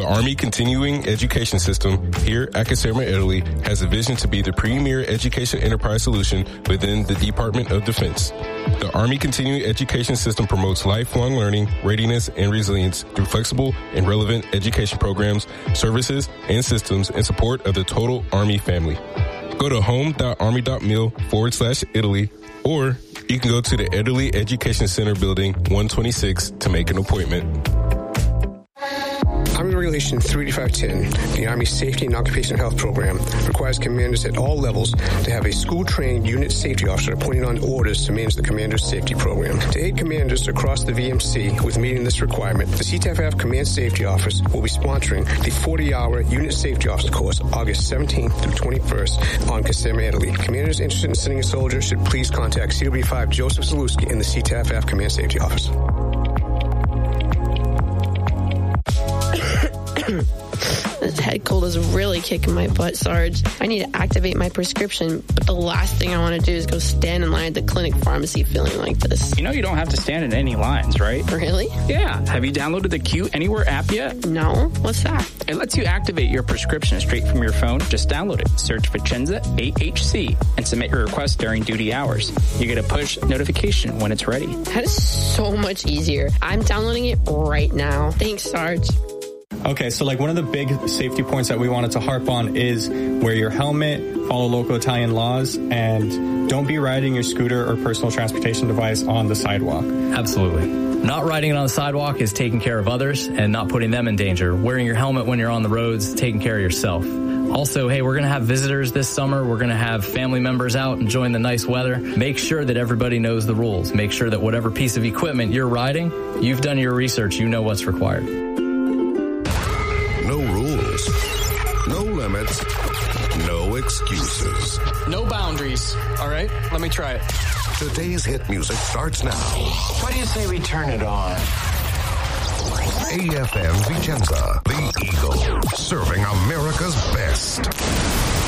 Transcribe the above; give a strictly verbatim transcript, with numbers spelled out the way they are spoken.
Army Continuing Education System here at Caserma Italy has a vision to be the premier education enterprise solution within the Department of Defense. The Army Continuing Education System promotes lifelong learning, readiness, and resilience through flexible and relevant education programs, services, and systems in support of the total Army family. Go to home.army.mil forward slash Italy, or you can go to the Italy Education Center Building one twenty-six to make an appointment. Army Regulation three eighty-five ten, the Army Safety and Occupational Health Program, requires commanders at all levels to have a school-trained unit safety officer appointed on orders to manage the Commander's Safety Program. To aid commanders across the V M C with meeting this requirement, the C T F F Command Safety Office will be sponsoring the forty-hour Unit Safety Officer course August seventeenth through twenty-first on Caserma, Italy. Commanders interested in sending a soldier should please contact C W five Joseph Zalewski in the C T F F Command Safety Office. This head cold is really kicking my butt, Sarge. I need to activate my prescription, but the last thing I want to do is go stand in line at the clinic pharmacy feeling like this. You know you don't have to stand in any lines, right? Really? Yeah. Have you downloaded the Q Anywhere app yet? No. What's that? It lets you activate your prescription straight from your phone. Just download it. Search Vicenza A H C and submit your request during duty hours. You get a push notification when it's ready. That is so much easier. I'm downloading it right now. Thanks, Sarge. Okay, so like one of the big safety points that we wanted to harp on is wear your helmet, follow local Italian laws, and don't be riding your scooter or personal transportation device on the sidewalk. Absolutely. Not riding it on the sidewalk is taking care of others and not putting them in danger. Wearing your helmet when you're on the roads, taking care of yourself. Also, hey, we're going to have visitors this summer. We're going to have family members out enjoying the nice weather. Make sure that everybody knows the rules. Make sure that whatever piece of equipment you're riding, you've done your research. You know what's required. No rules, no limits, no excuses. No boundaries, all right? Let me try it. Today's hit music starts now. Why do you say we turn it on? A F M Vicenza, the Eagle, serving America's best.